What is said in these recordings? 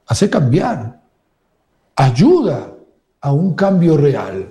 hace cambiar, ayuda a un cambio real.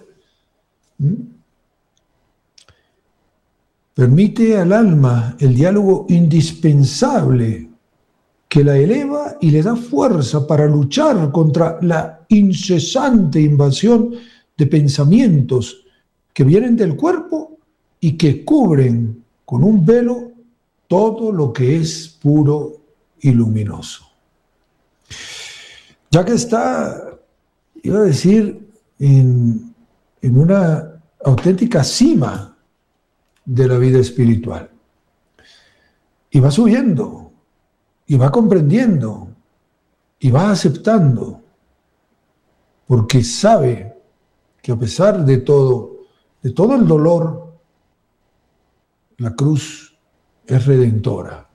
Permite al alma el diálogo indispensable que la eleva y le da fuerza para luchar contra la incesante invasión de pensamientos que vienen del cuerpo y que cubren con un velo todo lo que es puro y luminoso. Ya que está, iba a decir, en una auténtica cima de la vida espiritual. Y va subiendo, y va comprendiendo, y va aceptando, porque sabe que a pesar de todo el dolor, la cruz es redentora.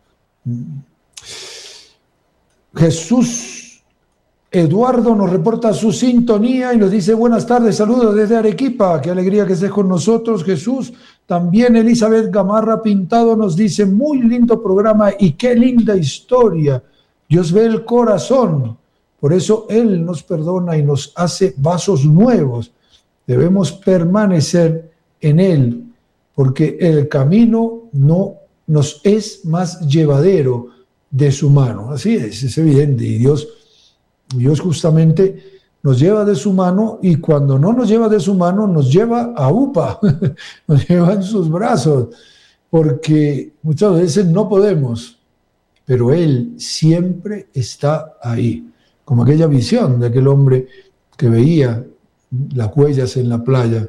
Jesús Eduardo nos reporta su sintonía y nos dice: buenas tardes, saludos desde Arequipa, qué alegría que estés con nosotros, Jesús. También Elizabeth Gamarra Pintado nos dice: muy lindo programa y qué linda historia. Dios ve el corazón, por eso Él nos perdona y nos hace vasos nuevos. Debemos permanecer en Él, porque el camino no nos es más llevadero de su mano. Así es evidente, y Dios justamente nos lleva de su mano, y cuando no nos lleva de su mano, nos lleva a UPA, nos lleva en sus brazos, porque muchas veces no podemos, pero Él siempre está ahí, como aquella visión de aquel hombre que veía las huellas en la playa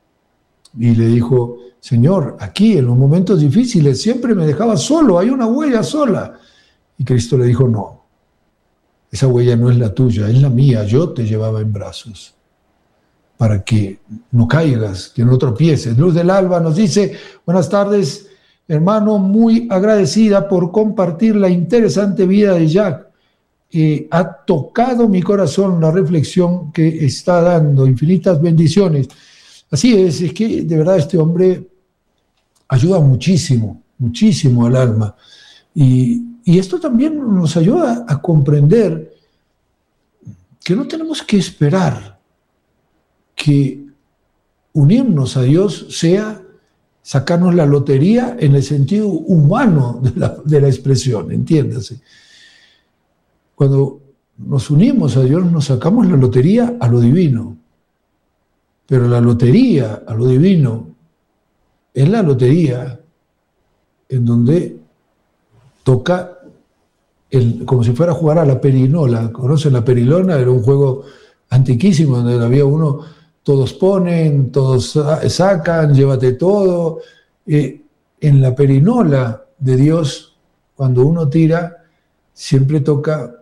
y le dijo: Señor, aquí en los momentos difíciles siempre me dejaba solo, hay una huella sola. Y Cristo le dijo: no, esa huella no es la tuya, es la mía, yo te llevaba en brazos para que no caigas, que no tropieces. Luz del Alba nos dice: buenas tardes, hermano, muy agradecida por compartir la interesante vida de Jack. Ha tocado mi corazón la reflexión que está dando, infinitas bendiciones. Así es que de verdad este hombre ayuda muchísimo, muchísimo al alma. Y esto también nos ayuda a comprender que no tenemos que esperar que unirnos a Dios sea sacarnos la lotería en el sentido humano de la expresión, entiéndase. Cuando nos unimos a Dios, nos sacamos la lotería a lo divino. Pero la lotería a lo divino es la lotería en donde toca como si fuera a jugar a la perinola. ¿Conocen la perinola? Era un juego antiquísimo donde había uno, todos ponen, todos sacan, llévate todo. En la perinola de Dios, cuando uno tira, siempre toca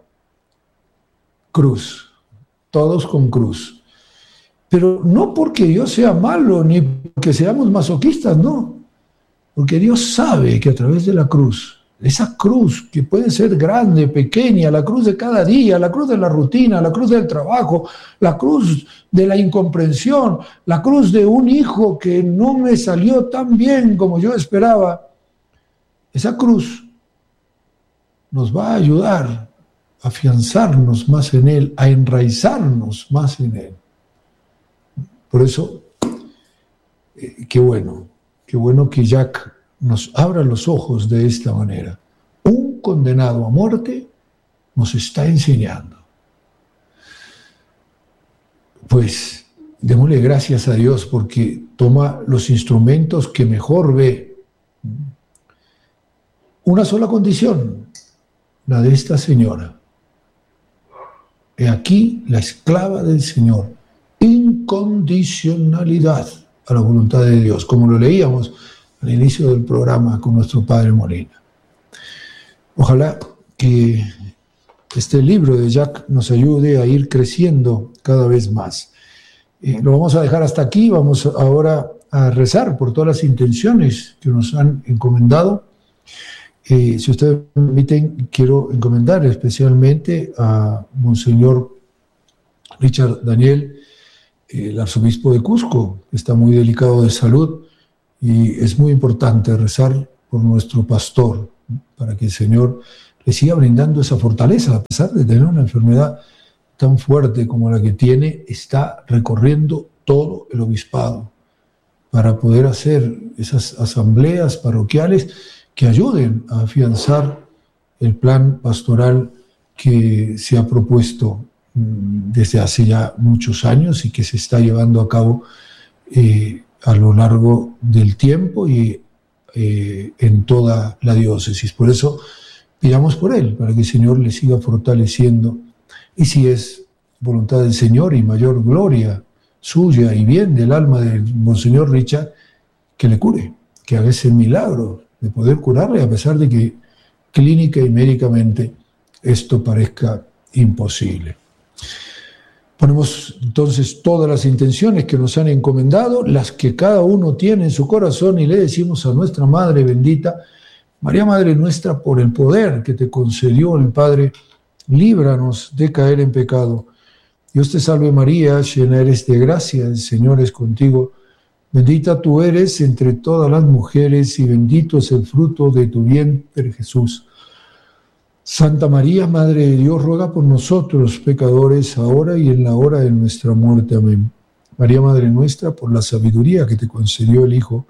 cruz, todos con cruz. Pero no porque Dios sea malo, ni porque seamos masoquistas, no. Porque Dios sabe que a través de la cruz, esa cruz que puede ser grande, pequeña, la cruz de cada día, la cruz de la rutina, la cruz del trabajo, la cruz de la incomprensión, la cruz de un hijo que no me salió tan bien como yo esperaba, esa cruz nos va a ayudar a afianzarnos más en Él, a enraizarnos más en Él. Por eso, qué bueno que Jack nos abra los ojos de esta manera. Un condenado a muerte nos está enseñando. Pues démosle gracias a Dios porque toma los instrumentos que mejor ve. Una sola condición, la de esta señora. He aquí la esclava del Señor. Incondicionalidad a la voluntad de Dios, como lo leíamos al inicio del programa con nuestro padre Molina. Ojalá que este libro de Jack nos ayude a ir creciendo cada vez más. Lo vamos a dejar hasta aquí. Vamos ahora a rezar por todas las intenciones que nos han encomendado. Si ustedes me permiten, quiero encomendar especialmente a Monseñor Richard Daniel, el arzobispo de Cusco, que está muy delicado de salud, y es muy importante rezar por nuestro pastor, para que el Señor le siga brindando esa fortaleza, a pesar de tener una enfermedad tan fuerte como la que tiene. Está recorriendo todo el obispado para poder hacer esas asambleas parroquiales que ayuden a afianzar el plan pastoral que se ha propuesto desde hace ya muchos años y que se está llevando a cabo a lo largo del tiempo y en toda la diócesis. Por eso pidamos por él, para que el Señor le siga fortaleciendo, y si es voluntad del Señor y mayor gloria suya y bien del alma de Monseñor Richard, que le cure, que haga ese milagro de poder curarle, a pesar de que clínica y médicamente esto parezca imposible. Ponemos entonces todas las intenciones que nos han encomendado, las que cada uno tiene en su corazón, y le decimos a nuestra Madre bendita: María, Madre nuestra, por el poder que te concedió el Padre, líbranos de caer en pecado. Dios te salve María, llena eres de gracia, el Señor es contigo. Bendita tú eres entre todas las mujeres y bendito es el fruto de tu vientre, Jesús. Santa María, Madre de Dios, ruega por nosotros pecadores, ahora y en la hora de nuestra muerte. Amén. María, Madre nuestra, por la sabiduría que te concedió el Hijo,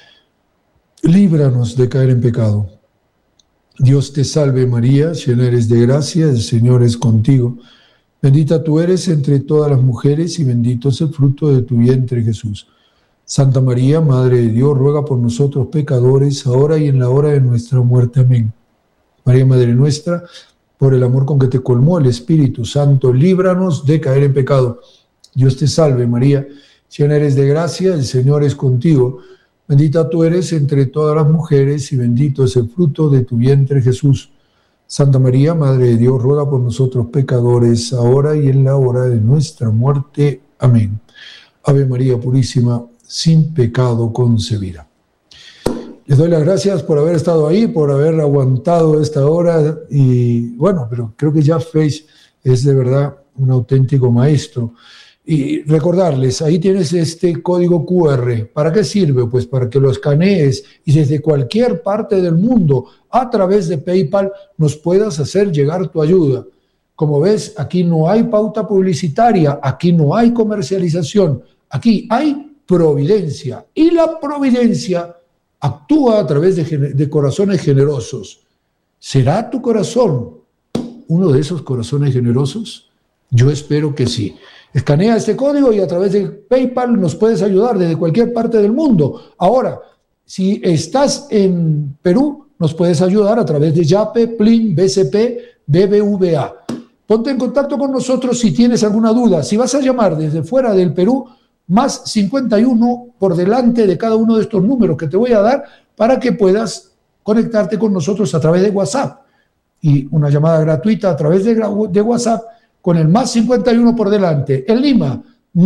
líbranos de caer en pecado. Dios te salve María, llena eres de gracia, el Señor es contigo. Bendita tú eres entre todas las mujeres y bendito es el fruto de tu vientre, Jesús. Santa María, Madre de Dios, ruega por nosotros pecadores, ahora y en la hora de nuestra muerte. Amén. María, Madre nuestra, por el amor con que te colmó el Espíritu Santo, líbranos de caer en pecado. Dios te salve María, llena eres de gracia, el Señor es contigo. Bendita tú eres entre todas las mujeres y bendito es el fruto de tu vientre, Jesús. Santa María, Madre de Dios, ruega por nosotros pecadores, ahora y en la hora de nuestra muerte. Amén. Ave María Purísima, sin pecado concebida. Les doy las gracias por haber estado ahí, por haber aguantado esta hora, y bueno, pero creo que ya Face es de verdad un auténtico maestro. Y recordarles, ahí tienes este código QR. ¿Para qué sirve? Pues para que lo escanees y desde cualquier parte del mundo, a través de PayPal, nos puedas hacer llegar tu ayuda. Como ves, aquí no hay pauta publicitaria, aquí no hay comercialización, aquí hay providencia. Y la providencia actúa a través de corazones generosos. ¿Será tu corazón uno de esos corazones generosos? Yo espero que sí. Escanea este código y a través de PayPal nos puedes ayudar desde cualquier parte del mundo. Ahora, si estás en Perú, nos puedes ayudar a través de Yape, Plin, BCP, BBVA. Ponte en contacto con nosotros si tienes alguna duda. Si vas a llamar desde fuera del Perú, más 51 por delante de cada uno de estos números que te voy a dar para que puedas conectarte con nosotros a través de WhatsApp. Y una llamada gratuita a través de WhatsApp con el más 51 por delante. En Lima,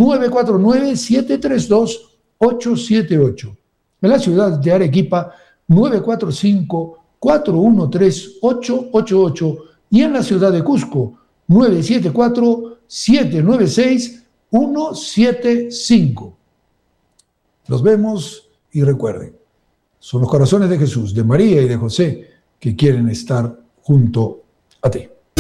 949-732-878. En la ciudad de Arequipa, 945-413-888. Y en la ciudad de Cusco, 974-796-175. Los vemos y recuerden, son los corazones de Jesús, de María y de José que quieren estar junto a ti.